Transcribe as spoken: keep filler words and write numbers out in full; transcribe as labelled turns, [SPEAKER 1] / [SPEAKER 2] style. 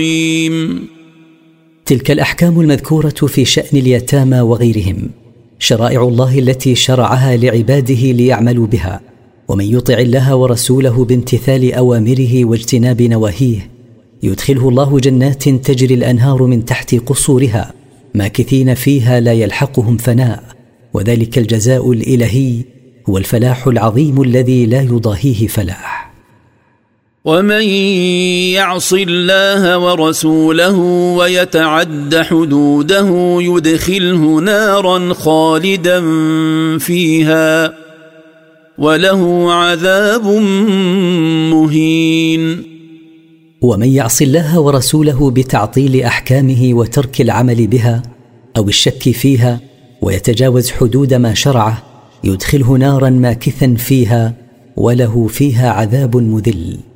[SPEAKER 1] تلك الأحكام المذكورة في شأن اليتامى وغيرهم شرائع الله التي شرعها لعباده ليعملوا بها، ومن يطع الله ورسوله بامتثال أوامره واجتناب نواهيه يدخله الله جنات تجري الأنهار من تحت قصورها ماكثين فيها لا يلحقهم فناء، وذلك الجزاء الإلهي هو الفلاح العظيم الذي لا يضاهيه فلاح.
[SPEAKER 2] ومن يعص الله ورسوله ويتعد حدوده يدخله نارا خالدا فيها وله عذاب مهين.
[SPEAKER 1] ومن يعص الله ورسوله بتعطيل أحكامه وترك العمل بها أو الشك فيها ويتجاوز حدود ما شرعه يدخله نارا ماكثا فيها وله فيها عذاب مذل.